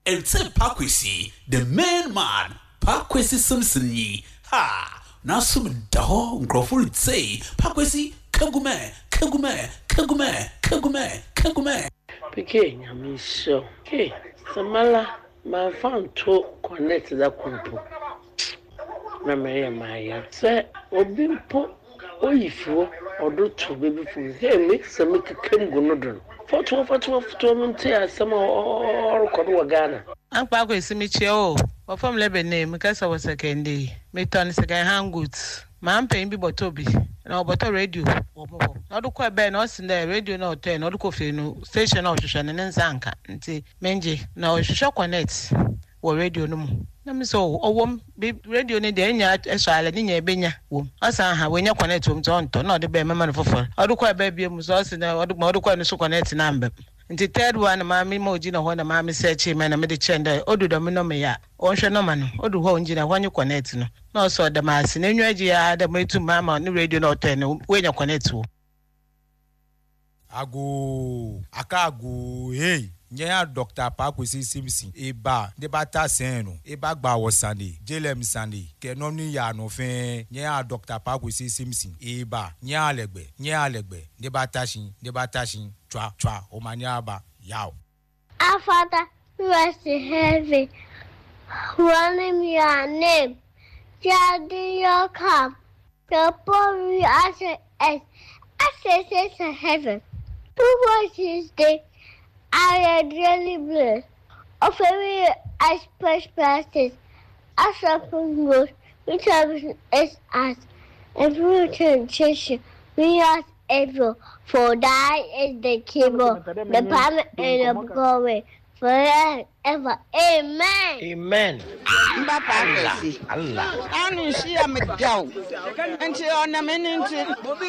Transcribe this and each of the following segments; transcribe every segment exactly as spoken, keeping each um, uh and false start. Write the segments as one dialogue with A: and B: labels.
A: It's a Pakwesi, the main man, Pakwesi Simpson ye. Ha! Now some dog growful say, Pakwesi, Kagume, Kagume, Kagume, Kagume, Kagume.
B: Pike nyame so. Ke, samala ma fan to connect that kumpo. Na me maya. Say obi mpo oyifo odo to baby fu. Hey, make some make kengu no don. Foto foto foto mte asama or kodo Ghana.
C: An pa ko simi che o. Wa fam lebe ne me kasa wa second day. Me ton second hand goods. Ma am pay bi botobi. Na oboto radio wo mo. Na do kwa be na o sin there radio na o ten na do ko fe no station na o hwehwe ne nsanka. Nti menje na o hwehwe connect wo radio no mu. Na me so owom radio ne de anya esale ne nya ebenya wo. Asa ha we nya connect wo mto onto na o de be mema no foforo. O do kwa be bia mu so o sin na o do ma o do kwa no so connect na mbem. Nti third one mama mo ji na ho na mama search me na me de chenda odu do me no me ya o hwe no ma no odu ho nji na ho nyi connect no na so da ma se na nwa ji ya da metu mama ni radio na oten we nya connect wo
D: ago akago hey nya Doctor Pakwesi Simpson eba de bata sen no eba gba wo Sunday jelem Sunday ke no ni ya no fe nya Doctor Pakwesi Simpson eba nya alegbe nya alegbe de bata shin de bata shin twa twa o mania ba yaw.
E: Our Father who art in heaven, hallowed be your name. Your your come, your glory as it is, as it is in heaven. Who was this day? I am really blessed. Of every aspect practice, as upon road, which is us, and through transition, we are able, for thy is the kingdom, the power and the glory, forever. Amen.
B: Amen.
F: Mba Pakwesi. Allah. Anu shi am daw. Enti ona meninti.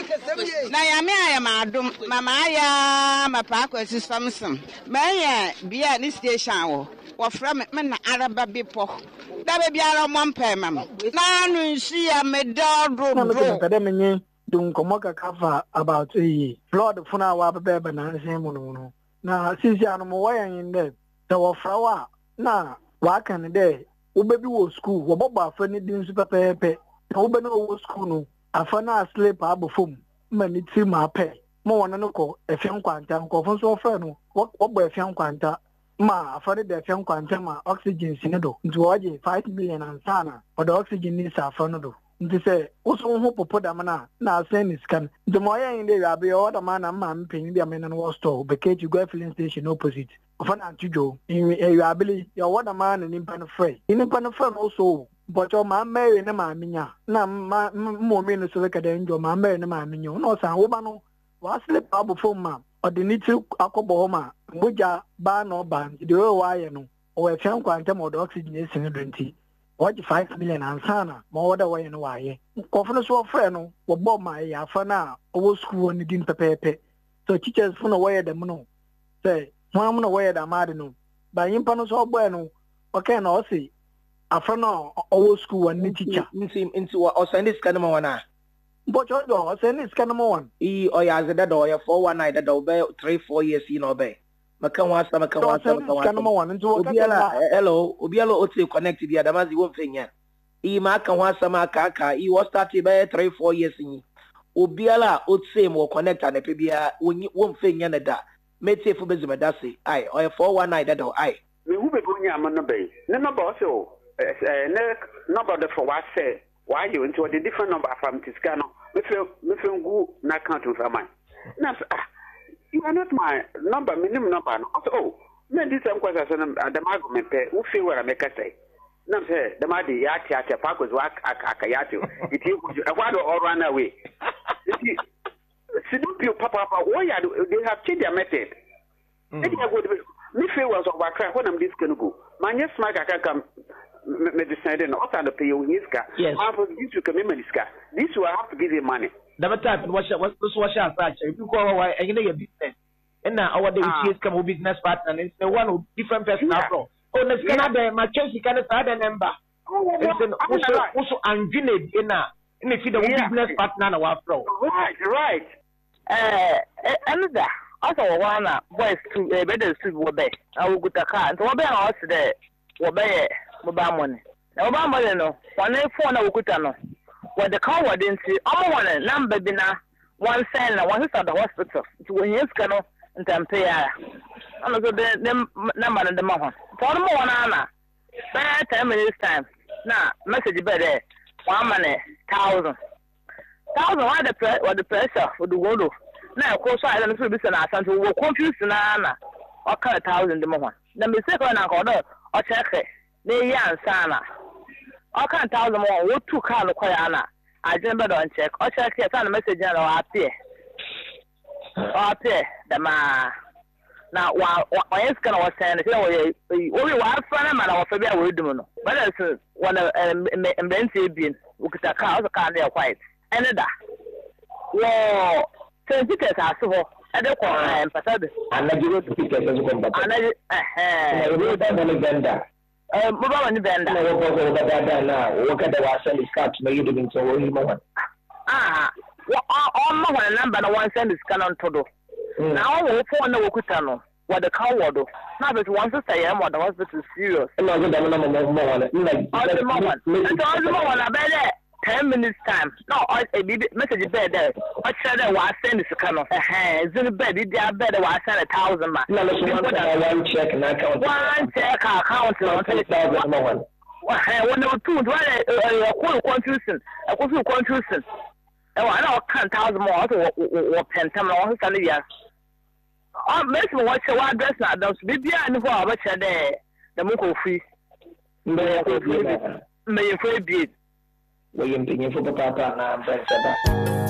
F: Na ya me ayam adum. Mama aya ma Pakwesi Samson. Maya bia ni station wo. Wo fra me me na araba bipo. Da be biara mo mpa mam. Na anu shi am daw do do.
G: Dun komo ka kafa about eh flood funa wa bebe na nse mu no. Na sisi anu mo wayan inde. The wafrawa na wakan de ubebi wo school wo bobo afa ni din su pepepe na ube no wo school no afa na sleep abofom ma ni ti ma pe mo wona no ko efian kwanta ko fon so fra no wo bo efian kwanta ma afa de efian kwanta ma oxygen sine do nti wo je five million ansana o the oxygen ni sa afa no do nti se uso ho popo da mana na asen ni scan nti mo yan de yabe o da mana ma mpin dia me no store be ke go filling station opposite ofan antujo in you ability your what a man in pan free in pan free also but your man marry na ma minya na ma mo me no so ka den jo ma marry na ma minya no san wo ba no wa slip abofo ma ordinity akobo ma moja ba no ba de wa ye no o e fian kwanta mo do oxygen esin denti watch five million ansana mo wada wa ye no wa ye kofo so free no wo bo ma ye afa na o school ni din pepepe so teachers fu no wa ye dem no say Mama no way da mad no. Ba yimpa no so boy no. Okay na o si afa no o school and teacher.
H: Nti nti o send this kind of one.
G: But you do send this kind of one.
H: E o ya zeda do ya four one nine da do be three four years you know be. Maka wasa maka wasa maka wasa.
G: Kind of one nti o
H: ka hello obiala o te connect dia da mazi wo mfenya. E maka wasa maka aka e wo start be three four years ni. Obiala o te mo connect na pe bia wo mfenya na da. Mete fu bezima dase ai o four one nine that ai
I: me hu be go nya ma no be ne number so eh ne number the for what say why you into the different number from Tiscano me feel me feel go na account for mine na ah you are not my number minimum number no oh me this am kwasa so the mago me pe who feel where I make say na say the madi ya tia tia pa go work akayati it you why do all run away Sidupio papa papa why they have changed their method. Mm. Me feel was over cry when I'm this can go. My yes smart I can come medicine and also the pay you niska.
H: Yes.
I: I for you to come in niska. This will have to give you money.
H: The time what what what shall I say? If you call why I get your business. And now our day is come business partner and it's the one different person afro. Oh let's get my church you can start a number. Also also angine na in if the business partner na afro.
I: Right, right.
F: Eh, another
J: Also, one boys to a better street will be. I will go to car and to obey our house today. Will be mobile money. Now, mobile money, no. One day phone, I will go to no. What the car didn't see, I'm one number bina one cent and one is at the hospital. To when you can and then pay. I'm also the number in the moment. For the more Anna. Bad ten minutes time. Now, message better. One money, thousand. Thousand, why the press or the pressure for the world? Now, of course, I don't know if it's will confuse Nana or cut a thousand the moment. Then the second I got or check it. They yan sana. Or can thousand more, what two car of Koyana. I didn't better on check or check it on a message or appear. Or appear the ma. Now, while I was going to send it, we were friend and our Fabia will do. But it's one of them being with a car, the car there white. And that. Whoa, ten tickets are so. I don't call him, but I never to pick it as a combat. I wrote that one vendor. Uh, Mobile vendor. I will go over that now. Look at the last and start to make it in so early moment. Ah, all my number, one cent is canon to do. Now, we'll phone the Wakutano, what the cow will do. Now, but once I say I'm what the hospital is serious. And I don't know more. Like, all the moment. And all the moment, I bet ten minutes time. No, I message bed there. I said I was sending this kind of hands in the bed. Did I bet I was sent a thousand man? No, one check and account. One check account on ten thousand moment. When there were two, I was confusing. I was confusing. Oh, I know ten thousand more or ten time or something. Yes. Oh, make me watch your address now. Don't be behind for our chair there. The Moko free. May you free beat. William Pinion for Papa and I'm